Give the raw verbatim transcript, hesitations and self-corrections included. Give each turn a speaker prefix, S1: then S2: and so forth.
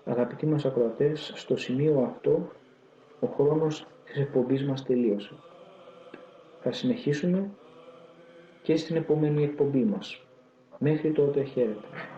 S1: Αγαπητοί μας ακροατές, στο σημείο αυτό ο χρόνος της εκπομπής μας τελείωσε. Θα συνεχίσουμε και στην επόμενη εκπομπή μας. Μέχρι τότε, χαίρετε.